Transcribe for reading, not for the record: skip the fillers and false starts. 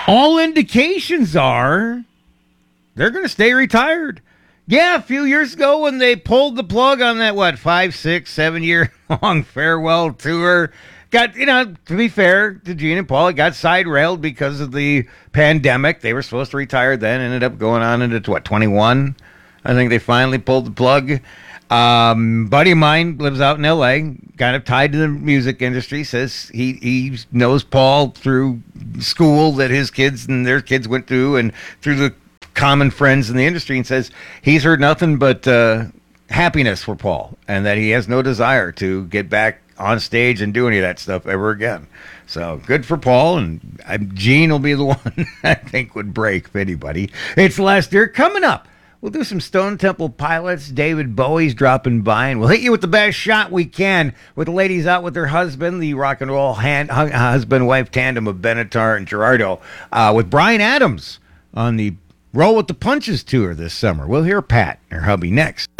All indications are they're going to stay retired. Yeah, a few years ago when they pulled the plug on that, 5, 6, 7 year long farewell tour, to be fair to Gene and Paul, it got side railed because of the pandemic. They were supposed to retire then, ended up going on into 21. I think they finally pulled the plug. Buddy of mine lives out in L.A., kind of tied to the music industry, says he knows Paul through school that his kids and their kids went through and through the common friends in the industry, and says he's heard nothing but happiness for Paul and that he has no desire to get back on stage and do any of that stuff ever again. So good for Paul, and Gene will be the one I think would break if anybody. It's last year coming up. We'll do some Stone Temple Pilots. David Bowie's dropping by, and we'll hit you with the best shot we can with the ladies out with their husband, the rock and roll husband-wife tandem of Benatar and Gerardo, with Bryan Adams on the Roll with the Punches tour this summer. We'll hear Pat, her hubby, next.